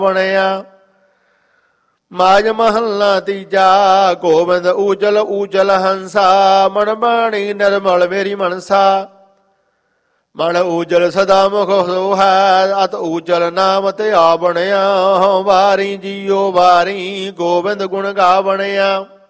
ਬਣਿਆ। ਮਾਜ ਮਹੱਲਾ ਤੀਜਾ। ਗੋਬਿੰਦ ਊਜਲ ਊਜਲ ਹੰਸਾ, ਮਨ ਬਾਣੀ ਨਿਰਮਲ ਮੇਰੀ ਮਨਸਾ। ਮਨ ਊਜਲ ਸਦਾ ਮੁਖ ਸੋਹੈ, ਅਤ ਊਜਲ ਨਾਮ ਤੇ ਆ ਬਣਿਆ। ਵਾਰੀ ਜੀਓ ਵਾਰੀ, ਗੋਬਿੰਦ ਗੁਣ ਗਾ ਬਣਿਆ।